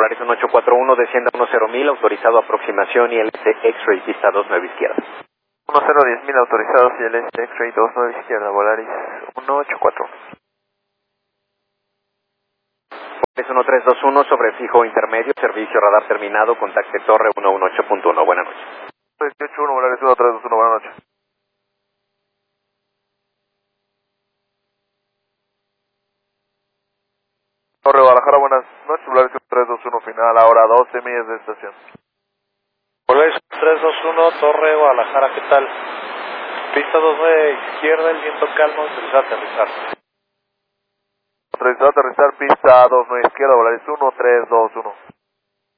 Volaris 1841, descienda 10.000, autorizado aproximación y el X-Ray, pista 29 izquierda. 10.000 autorizados y el X-Ray 29 izquierda, Volaris 184. Volaris 1321 sobre fijo intermedio, servicio radar terminado, contacte torre 118.1, buenas noches. 181, Volaris 1321, buenas noches. Torre Guadalajara, buenas noches, Volaris 321, final, ahora 12 millas de estación. Volaris 321, Torre Guadalajara, ¿qué tal? Pista 29 izquierda, el viento calmo, autorizado a aterrizar. Autorizado a aterrizar, pista 29 izquierda, Volaris 1321.